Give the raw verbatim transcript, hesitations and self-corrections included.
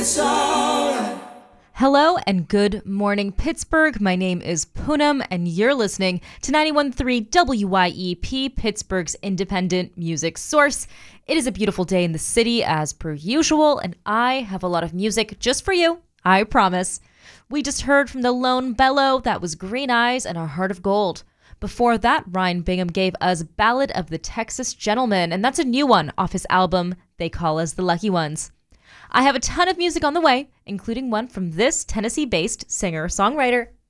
Hello and good morning, Pittsburgh. My name is Poonam, and you're listening to ninety-one point three W Y E P, Pittsburgh's independent music source. It is a beautiful day in the city, as per usual, and I have a lot of music just for you, I promise. We just heard from the Lone Bellow, that was Green Eyes and A Heart of Gold. Before that, Ryan Bingham gave us Ballad of the Texas Gentleman, and that's a new one off his album, They Call Us the Lucky Ones. I have a ton of music on the way, including one from this Tennessee-based singer-songwriter.